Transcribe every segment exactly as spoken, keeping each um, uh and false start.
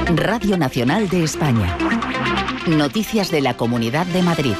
Radio Nacional de España. Noticias de la Comunidad de Madrid.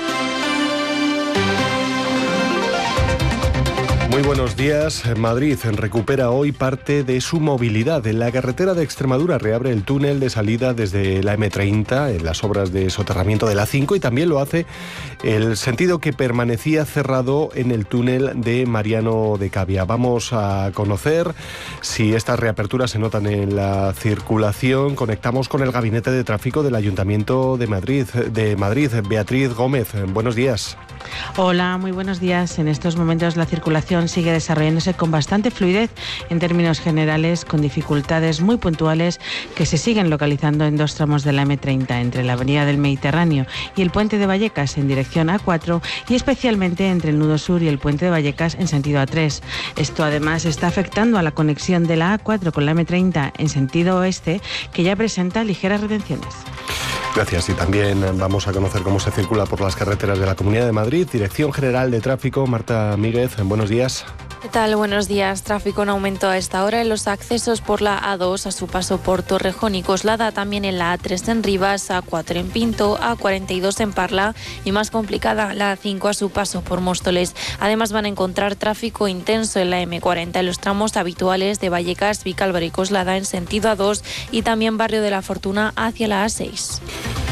Muy buenos días. Madrid recupera hoy parte de su movilidad. En la carretera de Extremadura reabre el túnel de salida desde la eme treinta en las obras de soterramiento de la cinco y también lo hace el sentido que permanecía cerrado en el túnel de Mariano de Cavia. Vamos a conocer si estas reaperturas se notan en la circulación. Conectamos con el Gabinete de Tráfico del Ayuntamiento de Madrid. De Madrid, Beatriz Gómez. Buenos días. Hola, muy buenos días. En estos momentos la circulación sigue desarrollándose con bastante fluidez en términos generales, con dificultades muy puntuales que se siguen localizando en dos tramos de la eme treinta, entre la Avenida del Mediterráneo y el Puente de Vallecas en dirección a cuatro y especialmente entre el Nudo Sur y el Puente de Vallecas en sentido a tres. Esto además está afectando a la conexión de la a cuatro con la eme treinta en sentido oeste, que ya presenta ligeras retenciones. Gracias. Y también vamos a conocer cómo se circula por las carreteras de la Comunidad de Madrid. Dirección General de Tráfico, Marta Míguez, buenos días. ¿Qué tal? Buenos días. Tráfico en aumento a esta hora en los accesos por la a dos a su paso por Torrejón y Coslada, también en la a tres en Rivas, a cuatro en Pinto, a cuarenta y dos en Parla y más complicada la a cinco a su paso por Móstoles. Además van a encontrar tráfico intenso en la eme cuarenta en los tramos habituales de Vallecas, Vicálvaro y Coslada en sentido a dos y también Barrio de la Fortuna hacia la a seis.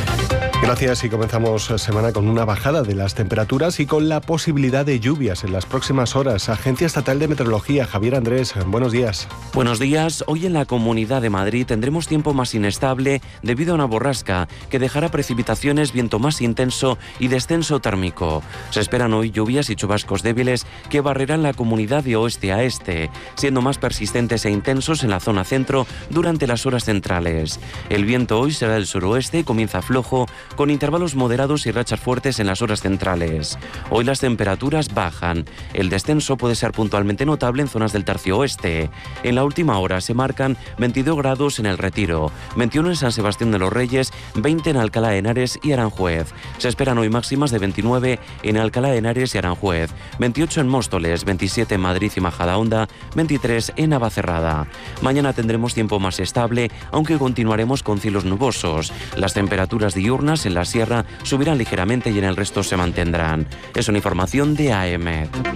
Gracias y comenzamos semana con una bajada de las temperaturas y con la posibilidad de lluvias en las próximas horas. Agencia Estatal de Meteorología, Javier Andrés, buenos días. Buenos días. Hoy en la Comunidad de Madrid tendremos tiempo más inestable debido a una borrasca que dejará precipitaciones, viento más intenso y descenso térmico. Se esperan hoy lluvias y chubascos débiles que barrerán la comunidad de oeste a este, siendo más persistentes e intensos en la zona centro durante las horas centrales. El viento hoy será del suroeste y comienza flojo, con intervalos moderados y rachas fuertes en las horas centrales. Hoy las temperaturas bajan. El descenso puede ser puntualmente notable en zonas del tercio oeste. En la última hora se marcan veintidós grados en El Retiro, veintiuno en San Sebastián de los Reyes, veinte en Alcalá de Henares y Aranjuez. Se esperan hoy máximas de veintinueve en Alcalá de Henares y Aranjuez, veintiocho en Móstoles, veintisiete en Madrid y Majadahonda, veintitrés en Navacerrada. Mañana tendremos tiempo más estable, aunque continuaremos con cielos nubosos. Las temperaturas diurnas en la sierra subirán ligeramente y en el resto se mantendrán. Es una información de A E M E D.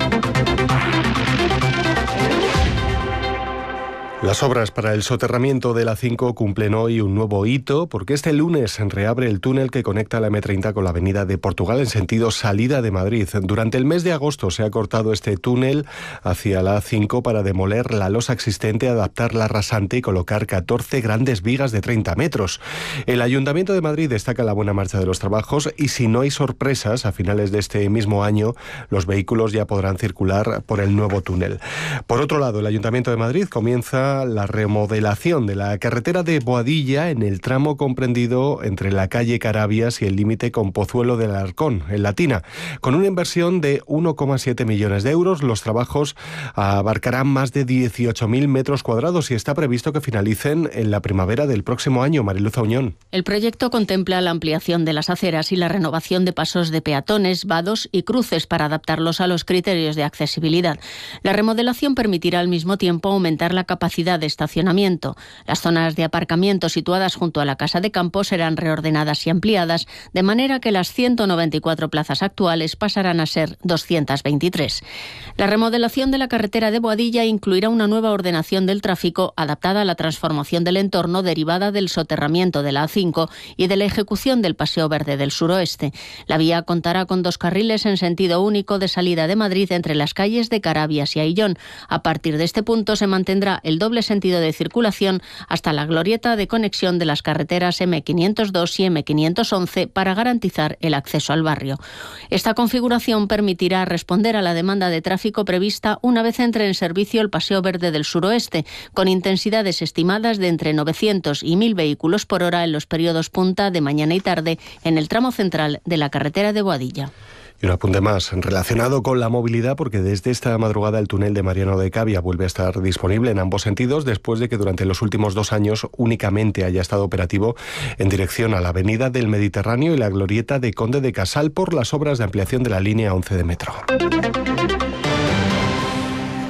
Las obras para el soterramiento de la cinco cumplen hoy un nuevo hito porque este lunes reabre el túnel que conecta la eme treinta con la avenida de Portugal en sentido salida de Madrid. Durante el mes de agosto se ha cortado este túnel hacia la a cinco para demoler la losa existente, adaptar la rasante y colocar catorce grandes vigas de treinta metros. El Ayuntamiento de Madrid destaca la buena marcha de los trabajos y si no hay sorpresas, a finales de este mismo año los vehículos ya podrán circular por el nuevo túnel. Por otro lado, el Ayuntamiento de Madrid comienza la remodelación de la carretera de Boadilla en el tramo comprendido entre la calle Carabias y el límite con Pozuelo del Alarcón, en Latina. Con una inversión de uno coma siete millones de euros, los trabajos abarcarán más de dieciocho mil metros cuadrados y está previsto que finalicen en la primavera del próximo año. Mariluz Auñón. El proyecto contempla la ampliación de las aceras y la renovación de pasos de peatones, vados y cruces para adaptarlos a los criterios de accesibilidad. La remodelación permitirá al mismo tiempo aumentar la capacidad de estacionamiento. Las zonas de aparcamiento situadas junto a la Casa de Campo serán reordenadas y ampliadas, de manera que las ciento noventa y cuatro plazas actuales pasarán a ser doscientas veintitrés. La remodelación de la carretera de Boadilla incluirá una nueva ordenación del tráfico adaptada a la transformación del entorno derivada del soterramiento de la a cinco y de la ejecución del Paseo Verde del Suroeste. La vía contará con dos carriles en sentido único de salida de Madrid entre las calles de Carabias y Aillón. A partir de este punto se mantendrá el doble sentido de circulación hasta la glorieta de conexión de las carreteras eme quinientos dos y eme quinientos once para garantizar el acceso al barrio. Esta configuración permitirá responder a la demanda de tráfico prevista una vez entre en servicio el Paseo Verde del Suroeste, con intensidades estimadas de entre novecientos y mil vehículos por hora en los periodos punta de mañana y tarde en el tramo central de la carretera de Boadilla. Y un apunte más relacionado con la movilidad, porque desde esta madrugada el túnel de Mariano de Cavia vuelve a estar disponible en ambos sentidos después de que durante los últimos dos años únicamente haya estado operativo en dirección a la avenida del Mediterráneo y la glorieta de Conde de Casal por las obras de ampliación de la línea once de metro.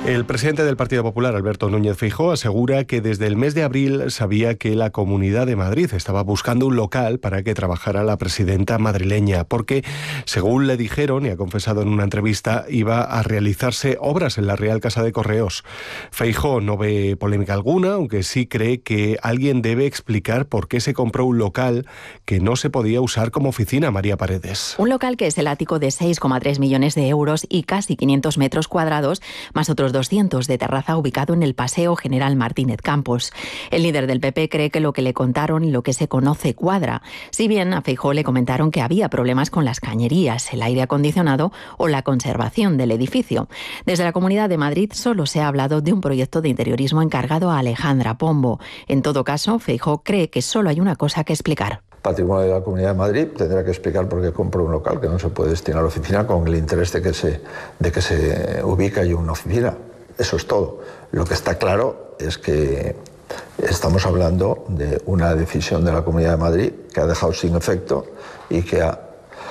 El presidente del Partido Popular, Alberto Núñez Feijóo, asegura que desde el mes de abril sabía que la Comunidad de Madrid estaba buscando un local para que trabajara la presidenta madrileña, porque, según le dijeron y ha confesado en una entrevista, iba a realizarse obras en la Real Casa de Correos. Feijóo no ve polémica alguna, aunque sí cree que alguien debe explicar por qué se compró un local que no se podía usar como oficina. María Paredes. Un local que es el ático de seis coma tres millones de euros y casi quinientos metros cuadrados, más otros doscientos de terraza, ubicado en el Paseo General Martínez Campos. El líder del P P cree que lo que le contaron y lo que se conoce cuadra. Si bien a Feijóo le comentaron que había problemas con las cañerías, el aire acondicionado o la conservación del edificio. Desde la Comunidad de Madrid solo se ha hablado de un proyecto de interiorismo encargado a Alejandra Pombo. En todo caso, Feijóo cree que solo hay una cosa que explicar. Patrimonio de la Comunidad de Madrid tendrá que explicar por qué compró un local que no se puede destinar a la oficina con el interés de que se, de que se ubique allí una oficina. Eso es todo. Lo que está claro es que estamos hablando de una decisión de la Comunidad de Madrid que ha dejado sin efecto y que ha,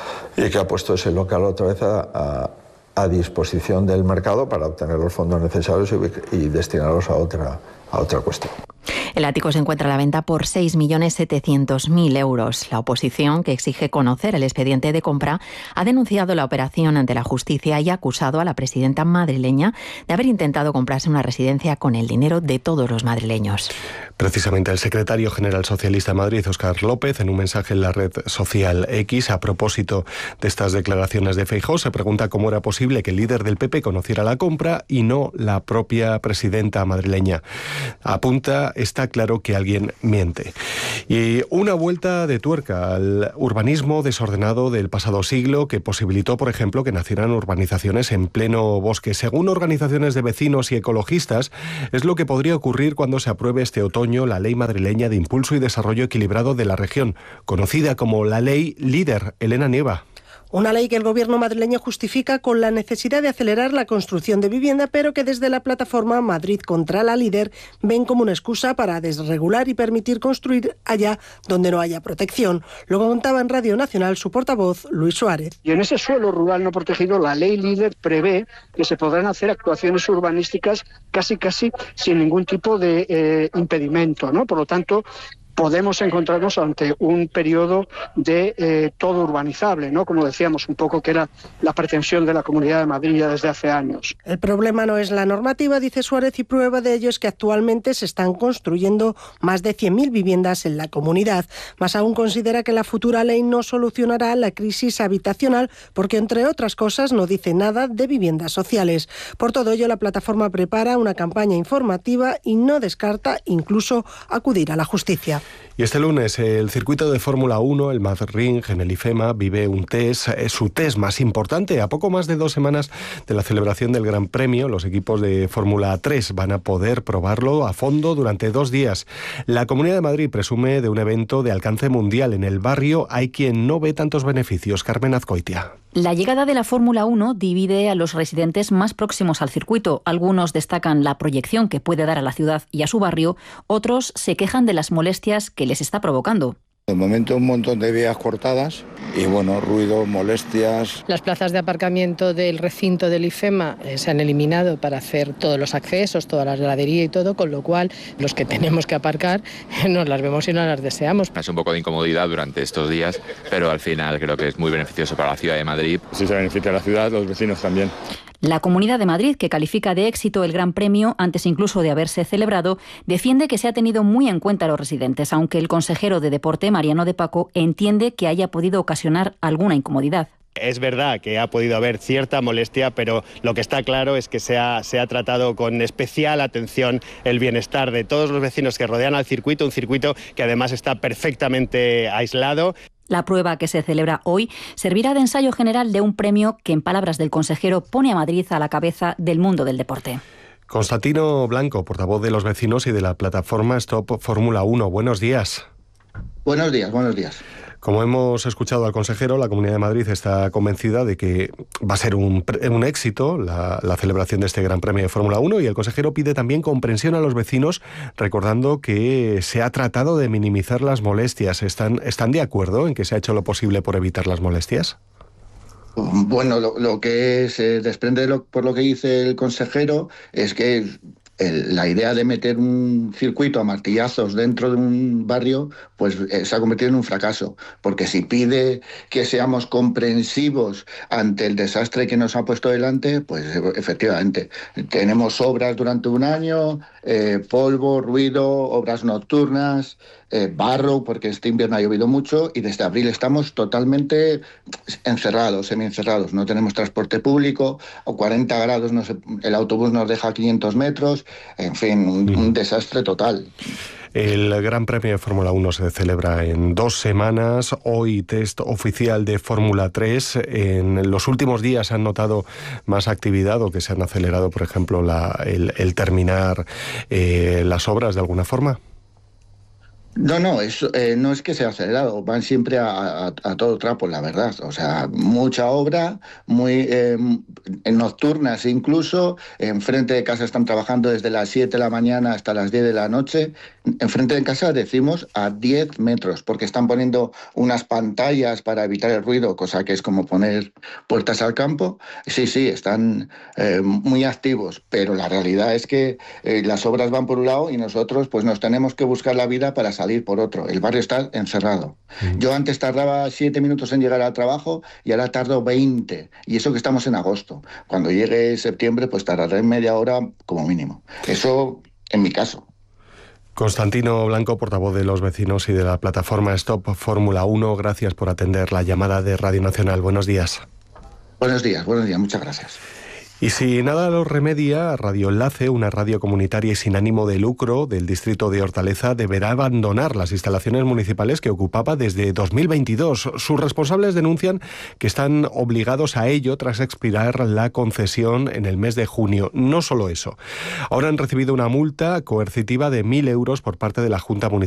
y que ha puesto ese local otra vez a, a, a disposición del mercado para obtener los fondos necesarios y, y destinarlos a otra, a otra cuestión. El ático se encuentra a la venta por seis millones setecientos mil euros. La oposición, que exige conocer el expediente de compra, ha denunciado la operación ante la justicia y ha acusado a la presidenta madrileña de haber intentado comprarse una residencia con el dinero de todos los madrileños. Precisamente el secretario general socialista de Madrid, Óscar López, en un mensaje en la red social X, a propósito de estas declaraciones de Feijóo, se pregunta cómo era posible que el líder del P P conociera la compra y no la propia presidenta madrileña. Apunta, está claro que alguien miente. Y una vuelta de tuerca al urbanismo desordenado del pasado siglo que posibilitó, por ejemplo, que nacieran urbanizaciones en pleno bosque. Según organizaciones de vecinos y ecologistas, es lo que podría ocurrir cuando se apruebe este otoño la Ley Madrileña de Impulso y Desarrollo Equilibrado de la Región, conocida como la Ley Líder. Elena Nieva. Una ley que el gobierno madrileño justifica con la necesidad de acelerar la construcción de vivienda, pero que desde la plataforma Madrid contra la Líder ven como una excusa para desregular y permitir construir allá donde no haya protección. Lo contaba en Radio Nacional su portavoz, Luis Suárez. Y en ese suelo rural no protegido, la ley Líder prevé que se podrán hacer actuaciones urbanísticas casi casi sin ningún tipo de eh, impedimento, ¿no? Por lo tanto, podemos encontrarnos ante un periodo de eh, todo urbanizable, ¿no? Como decíamos, un poco que era la pretensión de la Comunidad de Madrid ya desde hace años. El problema no es la normativa, dice Suárez, y prueba de ello es que actualmente se están construyendo más de cien mil viviendas en la comunidad. Más aún considera que la futura ley no solucionará la crisis habitacional porque, entre otras cosas, no dice nada de viviendas sociales. Por todo ello, la plataforma prepara una campaña informativa y no descarta incluso acudir a la justicia. Y este lunes el circuito de Fórmula uno, el Madrid en el IFEMA, vive un test, su test más importante. A poco más de dos semanas de la celebración del Gran Premio, los equipos de Fórmula tres van a poder probarlo a fondo durante dos días. La Comunidad de Madrid presume de un evento de alcance mundial. En el barrio hay quien no ve tantos beneficios. Carmen Azcoitia. La llegada de la Fórmula uno divide a los residentes más próximos al circuito. Algunos destacan la proyección que puede dar a la ciudad y a su barrio, otros se quejan de las molestias que les está provocando. De momento un montón de vías cortadas y bueno, ruido, molestias. Las plazas de aparcamiento del recinto del IFEMA eh, se han eliminado para hacer todos los accesos, toda la gradería y todo, con lo cual los que tenemos que aparcar nos las vemos y no las deseamos. Es un poco de incomodidad durante estos días, pero al final creo que es muy beneficioso para la ciudad de Madrid. Si se beneficia a la ciudad, los vecinos también. La Comunidad de Madrid, que califica de éxito el Gran Premio antes incluso de haberse celebrado, defiende que se ha tenido muy en cuenta a los residentes, aunque el consejero de Deporte, Mariano de Paco, entiende que haya podido ocasionar alguna incomodidad. Es verdad que ha podido haber cierta molestia, pero lo que está claro es que se ha, se ha tratado con especial atención el bienestar de todos los vecinos que rodean al circuito, un circuito que además está perfectamente aislado. La prueba, que se celebra hoy, servirá de ensayo general de un premio que, en palabras del consejero, pone a Madrid a la cabeza del mundo del deporte. Constantino Blanco, portavoz de los vecinos y de la plataforma Stop Fórmula uno. Buenos días. Buenos días, buenos días. Como hemos escuchado al consejero, la Comunidad de Madrid está convencida de que va a ser un, un éxito la, la celebración de este Gran Premio de Fórmula uno, y el consejero pide también comprensión a los vecinos, recordando que se ha tratado de minimizar las molestias. ¿Están, están de acuerdo en que se ha hecho lo posible por evitar las molestias? Bueno, lo, lo que se eh, desprende de lo, por lo que dice el consejero es que el, la idea de meter un circuito a martillazos dentro de un barrio pues eh, se ha convertido en un fracaso, porque si pide que seamos comprensivos ante el desastre que nos ha puesto delante, pues efectivamente, tenemos obras durante un año, eh, polvo, ruido, obras nocturnas, eh, barro, porque este invierno ha llovido mucho y desde abril estamos totalmente encerrados, semi-encerrados, no tenemos transporte público, a cuarenta grados no se, el autobús nos deja a quinientos metros, en fin, un, un desastre total. El Gran Premio de Fórmula uno se celebra en dos semanas. Hoy test oficial de Fórmula tres. En los últimos días se han notado más actividad o que se han acelerado, por ejemplo, la, el, el terminar eh, las obras de alguna forma. No, no, es, eh, no es que sea acelerado, van siempre a, a, a todo trapo, la verdad. O sea, mucha obra, muy eh, en nocturnas incluso. Enfrente de casa están trabajando desde las siete de la mañana hasta las diez de la noche. Enfrente de casa decimos a diez metros, porque están poniendo unas pantallas para evitar el ruido, cosa que es como poner puertas al campo. Sí, sí, están eh, muy activos, pero la realidad es que eh, las obras van por un lado y nosotros pues nos tenemos que buscar la vida para salir por otro. El barrio está encerrado. Mm. Yo antes tardaba siete minutos en llegar al trabajo y ahora tardo veinte. Y eso que estamos en agosto. Cuando llegue septiembre, pues tardaré media hora como mínimo. Eso en mi caso. Constantino Blanco, portavoz de los vecinos y de la plataforma Stop Fórmula uno, gracias por atender la llamada de Radio Nacional. Buenos días. Buenos días, buenos días, muchas gracias. Y si nada lo remedia, Radio Enlace, una radio comunitaria y sin ánimo de lucro del distrito de Hortaleza, deberá abandonar las instalaciones municipales que ocupaba desde dos mil veintidós. Sus responsables denuncian que están obligados a ello tras expirar la concesión en el mes de junio. No solo eso, ahora han recibido una multa coercitiva de mil euros por parte de la Junta Municipal